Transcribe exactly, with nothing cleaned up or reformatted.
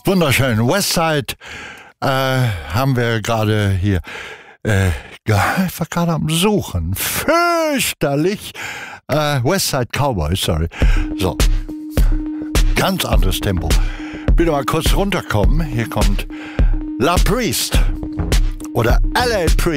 Wunderschön. Westside äh, haben wir gerade hier. Äh, ich war gerade am Suchen. Fürchterlich. Äh, Westside Cowboy, sorry. So. Ganz anderes Tempo. Bitte mal kurz runterkommen. Hier kommt La Priest. Oder L A Priest.